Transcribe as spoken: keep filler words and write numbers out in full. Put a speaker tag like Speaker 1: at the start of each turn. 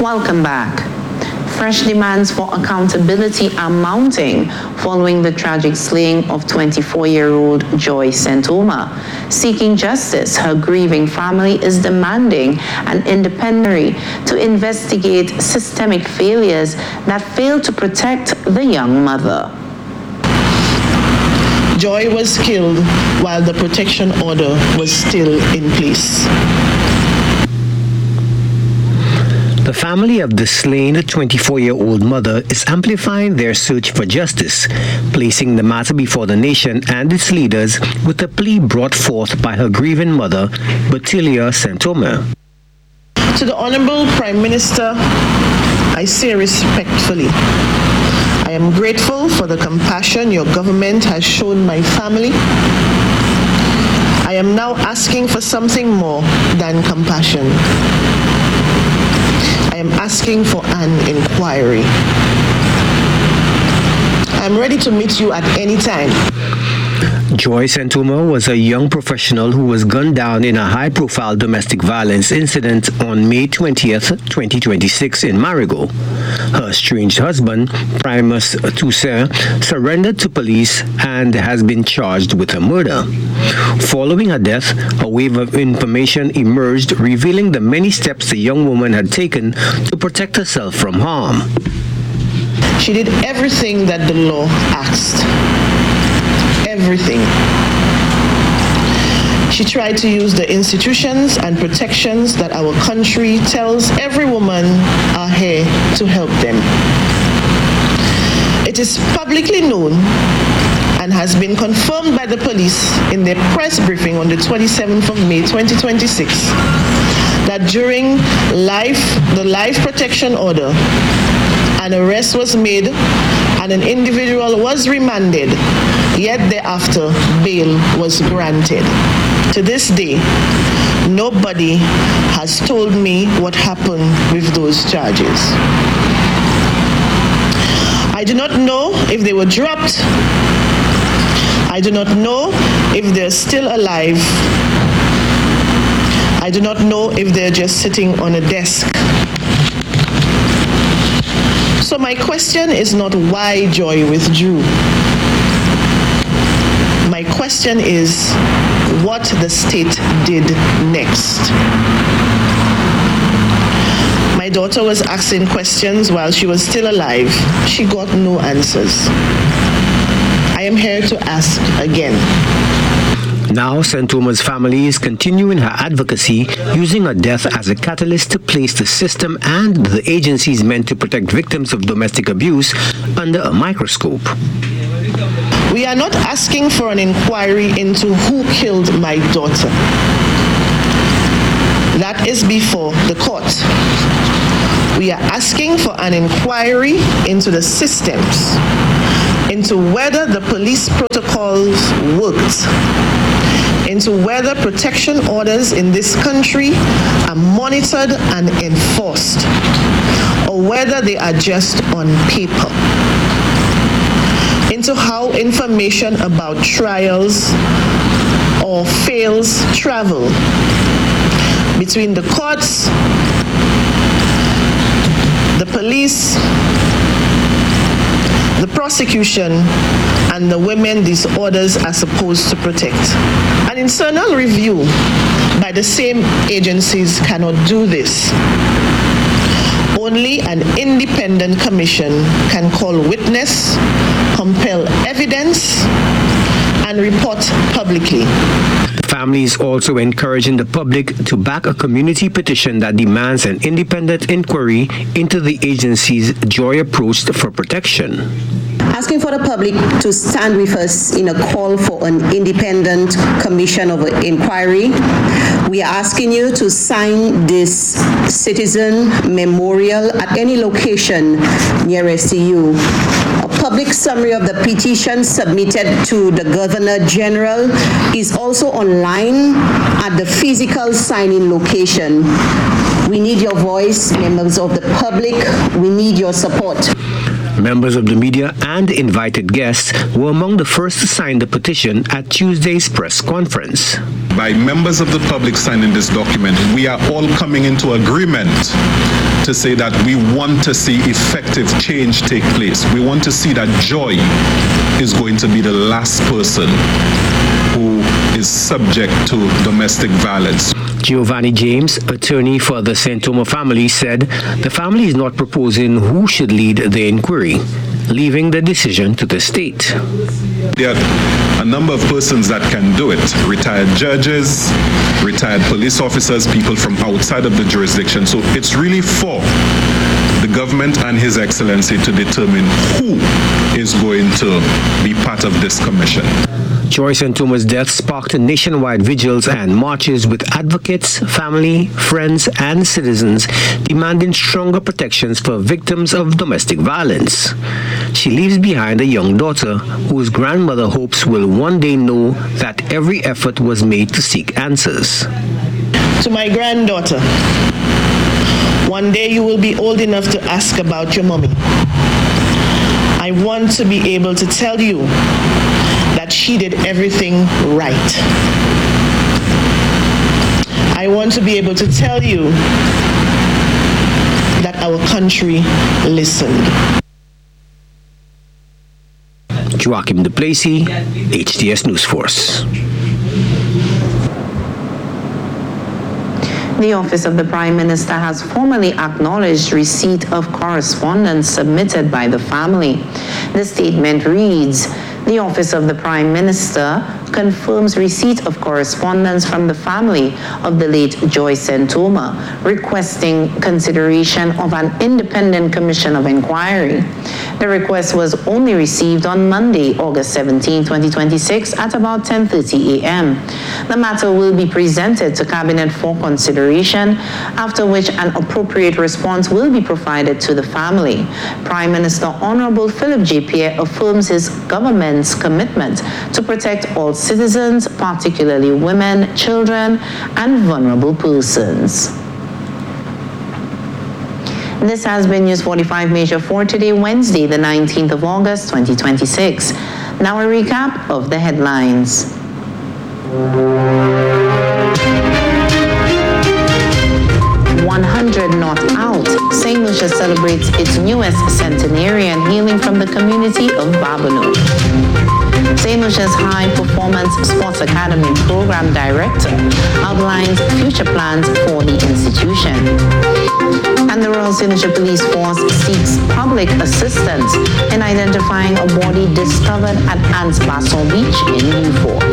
Speaker 1: Welcome back. Fresh demands for accountability are mounting following the tragic slaying of twenty-four-year-old Joy Santoma. Seeking justice, her grieving family is demanding an independent to investigate systemic failures that failed to protect the young mother.
Speaker 2: Joy was killed while the protection order was still in place.
Speaker 3: The family of the slain twenty-four-year-old mother is amplifying their search for justice, placing the matter before the nation and its leaders with a plea brought forth by her grieving mother, Bertilia Santoma.
Speaker 2: To the Honorable Prime Minister, I say respectfully, I am grateful for the compassion your government has shown my family. I am now asking for something more than compassion. I am asking for an inquiry. I'm ready to meet you at any time.
Speaker 3: Joy Santoma was a young professional who was gunned down in a high-profile domestic violence incident on May twentieth, twenty twenty-six in Marigot. Her estranged husband, Primus Toussaint, surrendered to police and has been charged with a murder. Following her death, a wave of information emerged revealing the many steps the young woman had taken to protect herself from harm.
Speaker 2: She did everything that the law asked. Everything. She tried to use the institutions and protections that our country tells every woman are here to help them. It is publicly known and has been confirmed by the police in their press briefing on the twenty-seventh of May twenty twenty-six that during life, the life protection order, an arrest was made and an individual was remanded, yet thereafter bail was granted. To this day, nobody has told me what happened with those charges. I do not know if they were dropped. I do not know if they're still alive. I do not know if they're just sitting on a desk. So my question is not why Joy withdrew. My question is what the state did next. My daughter was asking questions while she was still alive. She got no answers. I am here to ask again.
Speaker 3: Now, Santoma's family is continuing her advocacy, using her death as a catalyst to place the system and the agencies meant to protect victims of domestic abuse under a microscope.
Speaker 2: We are not asking for an inquiry into who killed my daughter. That is before the court. We are asking for an inquiry into the systems, into whether the police protocols worked, into whether protection orders in this country are monitored and enforced, or whether they are just on paper, into how information about trials or fails travel between the courts, the police, the prosecution, and the women these orders are supposed to protect. An internal review by the same agencies cannot do this. Only an independent commission can call witness, compel evidence, and report publicly.
Speaker 3: The family is also encouraging the public to back a community petition that demands an independent inquiry into the agencies Joy approached for protection.
Speaker 4: Asking for the public to stand with us in a call for an independent commission of inquiry. We are asking you to sign this citizen memorial at any location nearest to you. A public summary of the petition submitted to the Governor General is also online at the physical signing location. We need your voice, members of the public. We need your support.
Speaker 3: Members of the media and invited guests were among the first to sign the petition at Tuesday's press conference.
Speaker 5: by members of the public signing this document, we are all coming into agreement to say that we want to see effective change take place. We want to see that Joy is going to be the last person who is subject to domestic violence.
Speaker 3: Giovanni James, attorney for the Santoma family, said the family is not proposing who should lead the inquiry, leaving the decision to the state.
Speaker 5: There are a number of persons that can do it. Retired judges, retired police officers, people from outside of the jurisdiction. So it's really for the government and His Excellency to determine who is going to be part of this commission.
Speaker 3: Joy Santoma's death sparked nationwide vigils and marches with advocates, family, friends, and citizens demanding stronger protections for victims of domestic violence. She leaves behind a young daughter whose grandmother hopes will one day know that every effort was made to seek answers.
Speaker 2: To my granddaughter, one day you will be old enough to ask about your mommy. I want to be able to tell you that she did everything right. I want to be able to tell you that our country listened.
Speaker 3: Joachim Duplessis, H T S News Force.
Speaker 1: The Office of the Prime Minister has formally acknowledged receipt of correspondence submitted by the family. The statement reads, "The Office of the Prime Minister confirms receipt of correspondence from the family of the late Joy Santoma requesting consideration of an independent commission of inquiry. The request was only received on Monday, August seventeenth, twenty twenty-six at about ten thirty a m The matter will be presented to Cabinet for consideration, after which an appropriate response will be provided to the family. Prime Minister Honorable Philip J. Pierre affirms his government's commitment to protect all citizens, particularly women, children, and vulnerable persons." This has been News forty-five Major for today, Wednesday, the nineteenth of August, twenty twenty-six. Now a recap of the headlines. one hundred not out. Saint Lucia celebrates its newest centenarian, hailing from the community of Babonneau. Saint Lucia's High Performance Sports Academy Program Director outlines future plans for the institution. And the Royal Saint Lucia Police Force seeks public assistance in identifying a body discovered at Anse Basson Beach in Newport.